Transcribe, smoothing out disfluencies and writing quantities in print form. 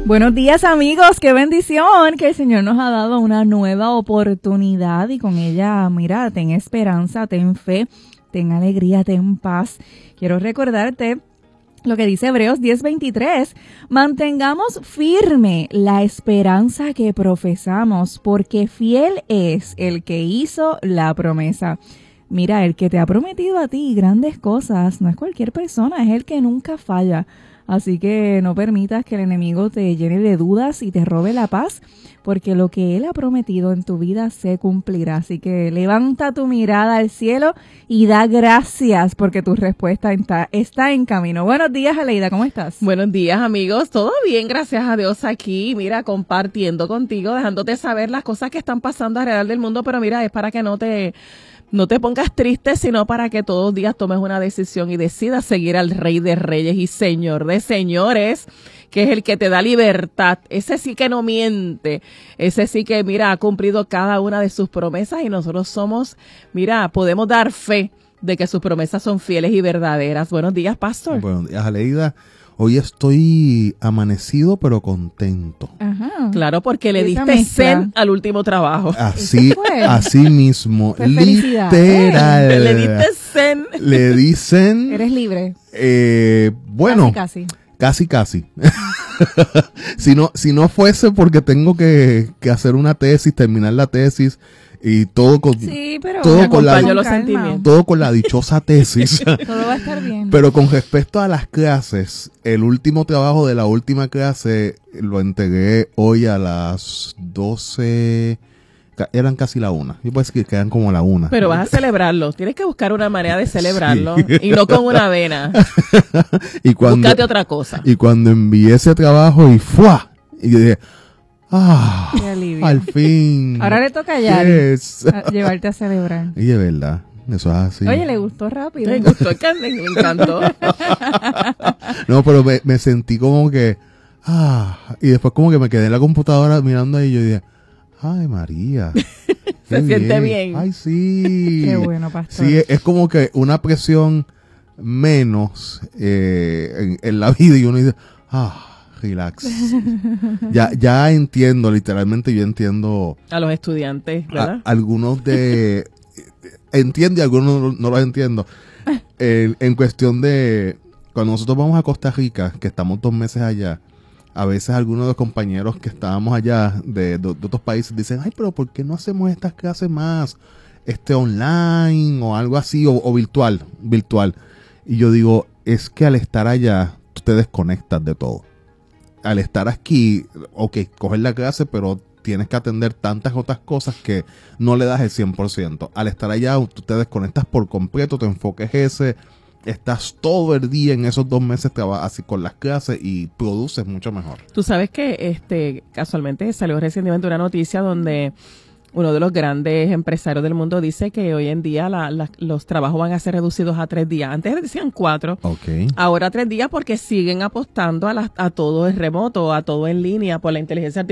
Buenos días, amigos, qué bendición que el Señor nos ha dado una nueva oportunidad y con ella, mira, ten esperanza, ten fe, ten alegría, ten paz. Quiero recordarte lo que dice Hebreos 10:23, mantengamos firme la esperanza que profesamos, porque fiel es el que hizo la promesa. Mira, el que te ha prometido a ti grandes cosas no es cualquier persona, es el que nunca falla. Así que no permitas que el enemigo te llene de dudas y te robe la paz, porque lo que Él ha prometido en tu vida se cumplirá. Así que levanta tu mirada al cielo y da gracias porque tu respuesta está en camino. Buenos días, Aleida, ¿cómo estás? Buenos días, amigos. Todo bien, gracias a Dios aquí. Mira, compartiendo contigo, dejándote saber las cosas que están pasando alrededor del mundo, pero mira, es para que no te pongas triste, sino para que todos los días tomes una decisión y decidas seguir al Rey de Reyes y Señor de Señores, que es el que te da libertad. Ese sí que no miente, ese sí que, mira, ha cumplido cada una de sus promesas y nosotros somos, mira, podemos dar fe de que sus promesas son fieles y verdaderas. Buenos días, Pastor. Buenos días, Aleida. Hoy estoy amanecido pero contento. Ajá. Claro, porque le diste zen al último trabajo. Así mismo, pues literal. Le diste zen. Le dicen. Eres libre. Bueno, casi. Si no fuese porque tengo que hacer una tesis, terminar la tesis y todo con todo con la dichosa tesis. Todo va a estar bien. Pero con respecto a las clases, el último trabajo de la última clase lo entregué hoy a las 12, eran casi la 1. Y pues que quedan como la 1. Pero vas a celebrarlo, tienes que buscar una manera de celebrarlo, sí. Y no con una avena. Búscate otra cosa. Y cuando envié ese trabajo y ¡fua! Y yo dije, al fin. Ahora le toca a Yari llevarte a celebrar. Y de verdad, eso es así. Oye, le gustó rápido. Le gustó, me encantó. No, pero me sentí como que, y después como que me quedé en la computadora mirando ahí y yo dije, ay, María. Se siente bien. Ay, sí. Qué bueno, pastor. Sí, es como que una presión menos en la vida y uno dice, relax. Ya entiendo, literalmente yo entiendo. A los estudiantes, ¿verdad? Algunos entiendo y algunos no los entiendo. En cuestión de, cuando nosotros vamos a Costa Rica, que estamos 2 meses allá, a veces algunos de los compañeros que estábamos allá de otros países dicen, ay, pero ¿por qué no hacemos estas clases más online o algo así o virtual? Y yo digo, es que al estar allá, tú te desconectas de todo. Al estar aquí, coger la clase, pero tienes que atender tantas otras cosas que no le das el 100%. Al estar allá, tú te desconectas por completo, tu enfoque es ese, estás todo el día en esos 2 meses así con las clases y produces mucho mejor. Tú sabes que casualmente salió recientemente una noticia donde uno de los grandes empresarios del mundo dice que hoy en día los trabajos van a ser reducidos a 3 días. Antes decían 4, ahora 3 días porque siguen apostando a todo el remoto, a todo en línea por la inteligencia artificial.